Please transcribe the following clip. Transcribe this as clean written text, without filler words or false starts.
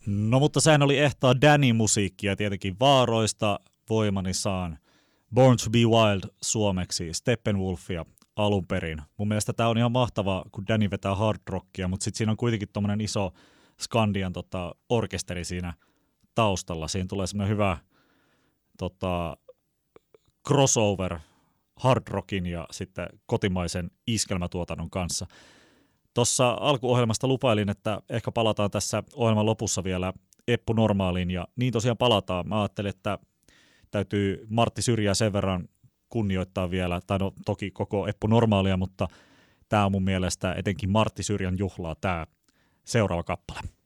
No mutta sehän oli ehtaa Danny-musiikkia tietenkin Vaaroista voimani saan. Born to be Wild suomeksi, Steppenwolfia alun perin. Mun mielestä tää on ihan mahtavaa, kun Danny vetää hard rockia, mutta sitten siinä on kuitenkin tommonen iso Skandian orkesteri siinä taustalla. Siinä tulee semmoinen hyvä crossover hard rockin ja sitten kotimaisen iskelmätuotannon kanssa. Tuossa alkuohjelmasta lupailin, että ehkä palataan tässä ohjelman lopussa vielä Eppu Normaaliin, ja niin tosiaan palataan. Mä ajattelin, että täytyy Martti Syrjää sen verran kunnioittaa vielä, tai no toki koko Eppu Normaalia, mutta tämä on mun mielestä etenkin Martti Syrjän juhlaa tämä seuraava kappale.